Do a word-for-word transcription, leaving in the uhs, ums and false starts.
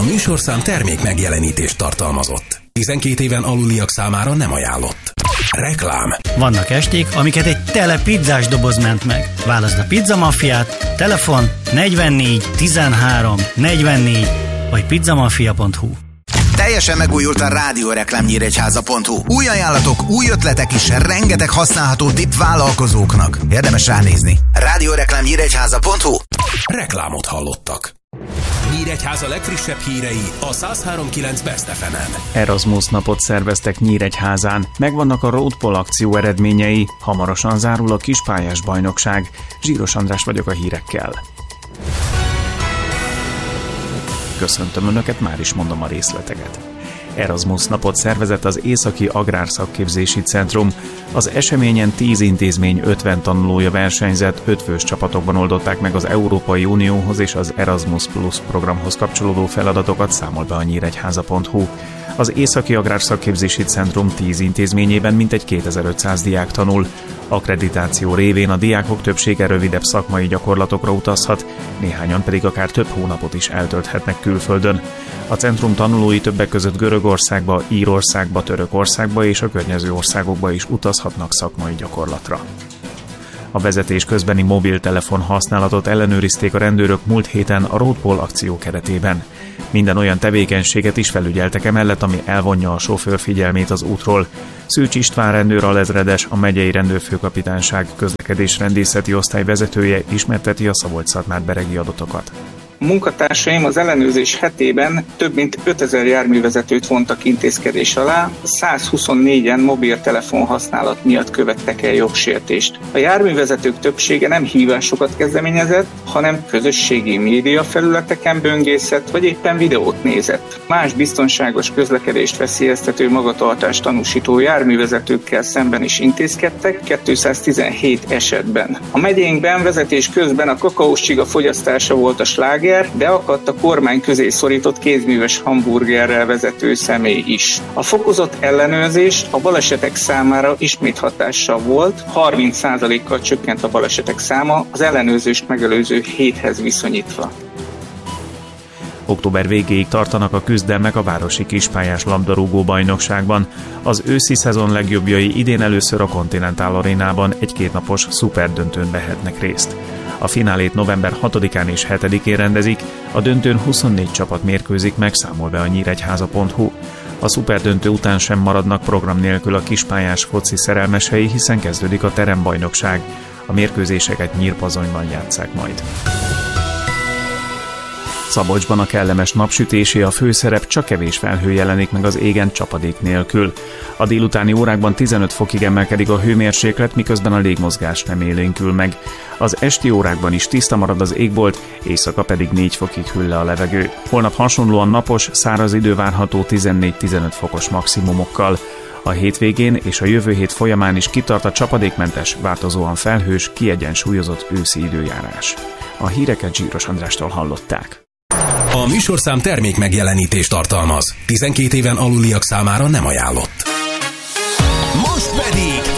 műsorszám termék megjelenítést tartalmazott. tizenkét éven aluliak számára nem ajánlott. Reklám. Vannak esték, amiket egy tele pizzás doboz ment meg. Válaszd a Pizza Maffiát, telefon negyvennégy tizenhárom negyvennégy vagy pizzamafia pont hu. Teljesen megújult a rádióreklám nyíregyháza pont hu. Új ajánlatok, új ötletek és rengeteg használható tipp vállalkozóknak. Érdemes ránézni. rádióreklám nyíregyháza pont hu. Reklámot hallottak. Nyíregyháza legfrissebb hírei a száz három pont kilenc Best ef emen. Erasmus napot szerveztek Nyíregyházán. Megvannak a Roadpol akció eredményei. Hamarosan zárul a kispályás bajnokság. Zsíros András vagyok a hírekkel. Köszöntöm Önöket, már is mondom a részleteket. Erasmus napot szervezett az Északi Agrárszakképzési Centrum. Az eseményen tíz intézmény ötven tanulója versenyzett, ötfős csapatokban oldották meg az Európai Unióhoz és az Erasmus Plus programhoz kapcsolódó feladatokat, számol be a nyíregyháza pont hu. Az Északi Agrárszakképzési Centrum tíz intézményében mintegy kétezer-ötszáz diák tanul. Akkreditáció révén a diákok többsége rövidebb szakmai gyakorlatokra utazhat, néhányan pedig akár több hónapot is eltölthetnek külföldön. A centrum tanulói többek között Görögországba, Írországba, Törökországba és a környező országokba is utazhatnak szakmai gyakorlatra. A vezetés közbeni mobiltelefon használatot ellenőrizték a rendőrök múlt héten a Roadpol akció keretében. Minden olyan tevékenységet is felügyeltek emellett, ami elvonja a sofőr figyelmét az útról. Szűcs István rendőr alezredes, a megyei rendőrfőkapitányság közlekedésrendészeti osztály vezetője ismerteti a Szabolcs-Szatmár-beregi adatokat. A munkatársaim az ellenőrzés hetében több mint ötezer járművezetőt vontak intézkedés alá, százhuszonnégyen mobiltelefon használat miatt követtek el jogsértést. A járművezetők többsége nem hívásokat kezdeményezett, hanem közösségi média felületeken böngészett, vagy éppen videót nézett. Más biztonságos közlekedést veszélyeztető magatartást tanúsító járművezetőkkel szemben is intézkedtek, kétszáztizenhét esetben. A megyénkben vezetés közben a kakaós csiga fogyasztása volt a sláger, de akadt a kormány közé szorított kézműves hamburgerrel vezető személy is. A fokozott ellenőrzés a balesetek számára ismét hatással volt, harminc százalékkal csökkent a balesetek száma az ellenőrzést megelőző héthez viszonyítva. Október végéig tartanak a küzdelmek a városi kispályás labdarúgó bajnokságban. Az őszi szezon legjobbjai idén először a Continental Arénában egy kétnapos szuperdöntőn vehetnek részt. A finálét november hatodikán és hetedikén rendezik, a döntőn huszonnégy csapat mérkőzik meg, számol be a nyíregyháza pont hu. A szuperdöntő után sem maradnak program nélkül a kispályás foci szerelmesei, hiszen kezdődik a terembajnokság. A mérkőzéseket Nyírpazonyban játsszák majd. Szabolcsban a kellemes napsütésé a főszerep, csak kevés felhő jelenik meg az égen csapadék nélkül. A délutáni órákban tizenöt fokig emelkedik a hőmérséklet, miközben a légmozgás nem élénkül meg. Az esti órákban is tiszta marad az égbolt, éjszaka pedig négy fokig hűl le a levegő. Holnap hasonlóan napos, száraz idő várható tizennégy-tizenöt fokos maximumokkal. A hétvégén és a jövő hét folyamán is kitart a csapadékmentes, változóan felhős, kiegyensúlyozott őszi időjárás. A híreket Zsíros Andrástól hallották. A műsorszám termék megjelenítést tartalmaz. tizenkét éven aluliak számára nem ajánlott. Most pedig